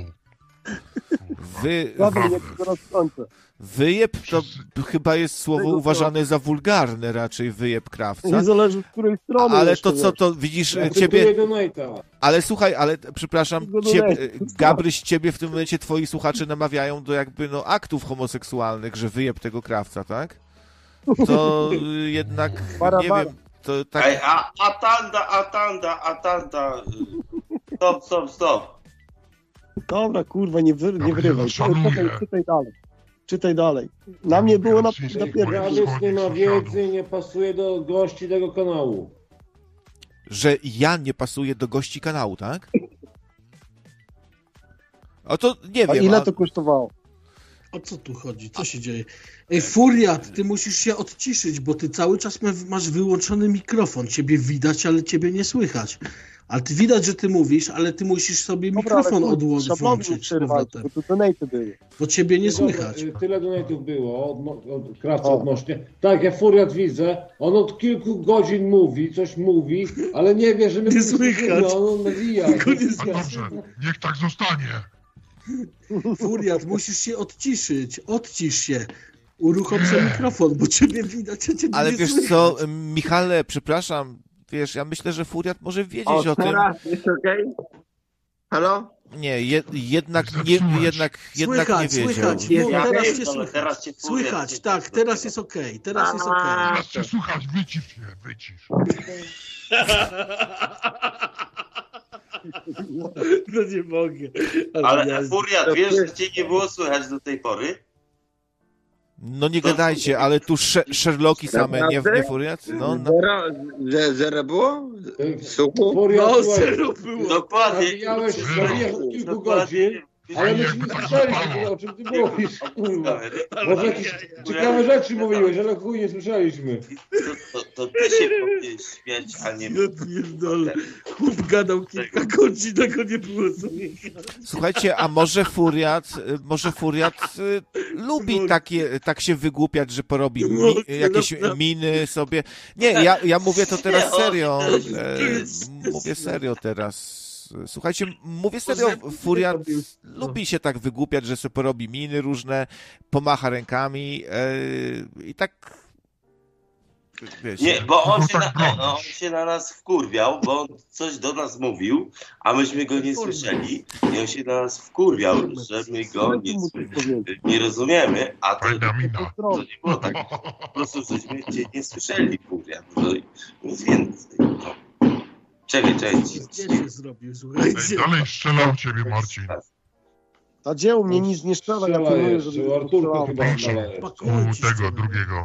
Wyjeb to chyba jest słowo uważane za wulgarne raczej, wyjeb krawca. Nie zależy, z której strony. Ale to co, to widzisz ciebie... Ale słuchaj, przepraszam, Gabryś, ciebie w tym momencie twoi słuchacze namawiają do jakby aktów homoseksualnych, że wyjeb tego krawca, tak? To jednak, nie wiem, to tak... Ej, atanda. Stop. Dobra, kurwa, nie wyrywaj. Czytaj dalej. Na mnie było na Krawiec nie ma wiedzy, nie pasuje do gości tego kanału. Że ja nie pasuję do gości kanału, tak? A to nie wiem. A ile to kosztowało? O co tu chodzi? Co się dzieje? Ej, Furiat, ty musisz się odciszyć, bo ty cały czas masz wyłączony mikrofon. Ciebie widać, ale ciebie nie słychać. Ale ty widać, że ty mówisz, ale ty musisz sobie mikrofon włączyć z powrotem. Bo ciebie nie słychać. Tyle donatów było od krawca odnośnie. Tak, ja Furiat widzę, on od kilku godzin mówi, coś mówi, ale nie wie, że my nie słychać. On nawija. Dobrze, niech tak zostanie. Furiat, musisz się odciszyć. Odcisz się. Uruchom sobie mikrofon, bo ciebie widać, a ciebie ale nie wiesz słychać. co, Michale, przepraszam, wiesz, ja myślę, że Furiat może wiedzieć o tym. Teraz jest okej? Halo? Nie, jednak nie wiedział. Teraz cię słychać, tak, teraz jest okej. Teraz cię słychać, wycisz. No nie mogę. Ale Furiat, wiesz, że cię nie było słychać do tej pory? No nie gadajcie, ale tu Sherlocki same, nie Furiat? No. Zero było? Zero było. Dokładnie. Zabijałeś od kilku godzin, ale myśmy nie słyszeliśmy, o czym ty mówisz, kurwa. Może jakieś ciekawe rzeczy mówiłeś, ale chuj nie słyszeliśmy. To ty się powinieneś śmiać, a nie... Ja pierdolę. Chłop gadał kilka godzin, tego nie było słychać. Słuchajcie, a może Furiat lubi tak się wygłupiać, że porobi jakieś miny sobie. Nie, ja mówię to teraz serio. Mówię serio teraz. Słuchajcie, mówię serio, Furiat lubi się tak wygłupiać, że sobie porobi miny różne, pomacha rękami i tak... Wiecie. Nie, bo on się na nas wkurwiał, bo on coś do nas mówił, a myśmy go nie słyszeli i on się na nas wkurwiał, że my go nie rozumiemy, a to nie było tak. Po prostu żeśmy cię nie słyszeli, Furiat. Nic więcej. Czekaj. Zrobił, słuchajcie. Dalej strzelał ciebie, Marcin. A dzieło mnie nic nie strzela, ja pilnuję, żeby Arturka chyba strzela. Tego drugiego.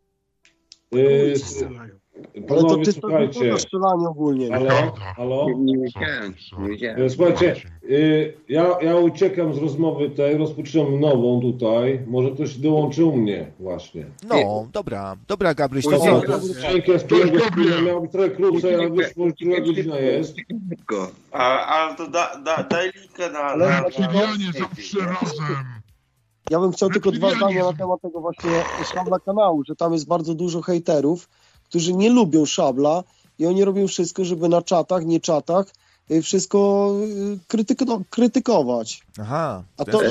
Ale to ty to strzelanie ogólnie. Halo? Nie wiedziałem. Słuchajcie, ja uciekam z rozmowy tej, rozpoczynam nową tutaj. Może ktoś dołączył mnie właśnie. No, dobra, Gabryś, to co? Miał być trochę krócej, ale już druga godzina jest. Ale to daj linkę na... Reptilianie zawsze razem. Ja bym chciał tylko 2 zdania na temat tego właśnie Szabla kanału, że tam jest bardzo dużo hejterów, którzy nie lubią Szabla i oni robią wszystko, żeby na czatach, nie czatach, wszystko krytykować. Aha. A to